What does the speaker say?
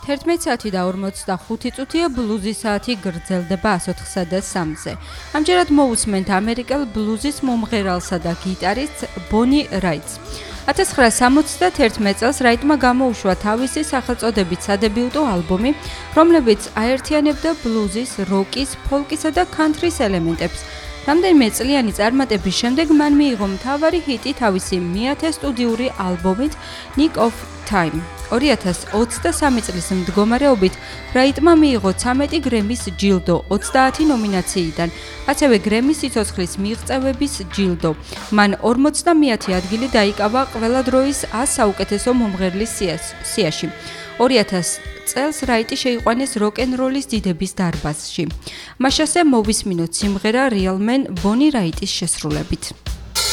11 საათი და 45 წუთია ბლუზის საათი გრძელდება 104-სა და 3-ზე. ამჯერად მოусმენთ ამერიკელ ბლუზის მომღერალსა და გიტარისტს ბონი რაიტს. 1971 წელს რაიტმა გამოუშვა თავისი სახელწოდებით სადებიუტო ალბომი, რომლებიც აერთიანებდა ბლუზის, როკის, ფოლკისა და ქანთრის ელემენტებს. რამდენიმე წლიანი წარმატების შემდეგ მან მიიღო მთავარი ჰიტი თავისი მეათე სტუდიური ალბომით Nick of Time. 2023 წლის მდგომარეობით რაიტმა მიიღო 13 გრემის ჯილდო 30 ნომინაციიდან, ასევე გრემის სიცოცხლის მიღწევების ჯილდო. მან 50-მეათე ადგილი დაიკავა ყველა დროის 100 საუკეთესო მომღერლის სიაში. 2000 წელს რაიტი შეიყვანეს როკ-ენ-როლის დიდების დარბაზში. მაშასე მოვისმინოთ სიმღერა Real Man ბონი რაიტის შესრულებით.